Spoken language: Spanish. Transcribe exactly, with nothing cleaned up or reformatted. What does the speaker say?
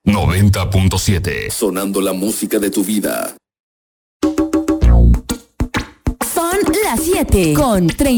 noventa punto siete. Sonando la música de tu vida. Son las siete con treinta.